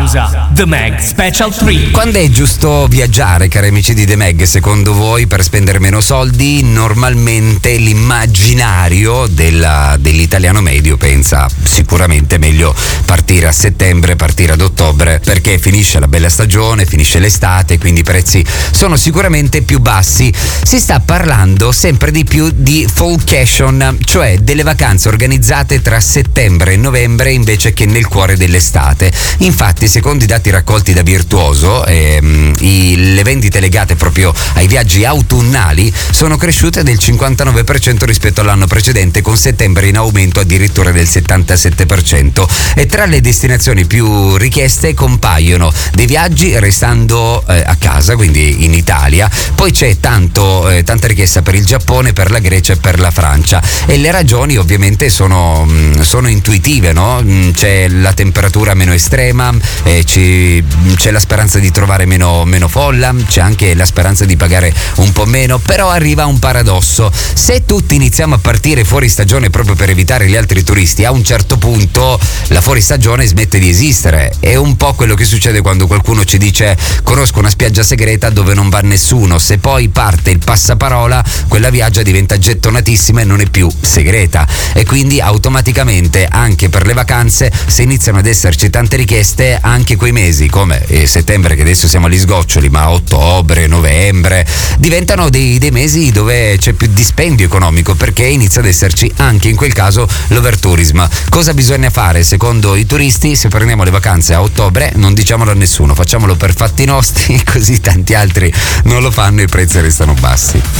The Mag Special 3. Quando è giusto viaggiare, cari amici di The Mag, secondo voi, per spendere meno soldi? Normalmente l'immaginario dell'italiano medio pensa sicuramente meglio partire a settembre, partire ad ottobre, perché finisce la bella stagione, finisce l'estate, quindi i prezzi sono sicuramente più bassi. Si sta parlando sempre di più di fallcation, cioè delle vacanze organizzate tra settembre e novembre invece che nel cuore dell'estate. Infatti, secondo i dati raccolti da Virtuoso, le vendite legate proprio ai viaggi autunnali sono cresciute del 59% rispetto all'anno precedente, con settembre in aumento addirittura del 77%, e tra le destinazioni più richieste compaiono dei viaggi restando a casa, quindi in Italia, poi c'è tanta richiesta per il Giappone, per la Grecia e per la Francia, e le ragioni ovviamente sono intuitive, no? C'è la temperatura meno estrema, c'è la speranza di trovare meno folla, c'è anche la speranza di pagare un po' meno, però arriva un paradosso: se tutti iniziamo a partire fuori stagione proprio per evitare gli altri turisti, a un certo punto la fuoristagione smette di esistere. È un po' quello che succede quando qualcuno ci dice: conosco una spiaggia segreta dove non va nessuno. Se poi parte il passaparola, quella viaggia diventa gettonatissima e non è più segreta, e quindi automaticamente anche per le vacanze, se iniziano ad esserci tante richieste, anche quei mesi come settembre, che adesso siamo agli sgoccioli, ma ottobre, novembre diventano dei mesi dove c'è più dispendio economico, perché inizia ad esserci anche in quel caso l'overtourism. Cosa bisogna fare secondo i turisti? Se prendiamo le vacanze a ottobre, non diciamolo a nessuno, facciamolo per fatti nostri, così tanti altri non lo fanno e i prezzi restano bassi.